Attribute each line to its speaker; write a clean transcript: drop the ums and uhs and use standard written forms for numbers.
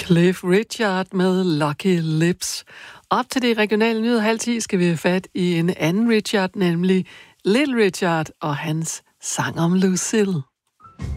Speaker 1: Cliff Richard med Lucky Lips. Op til det regionale nyhed 9:30 skal vi have fat i en anden Richard, nemlig Little Richard og hans sang om Lucille.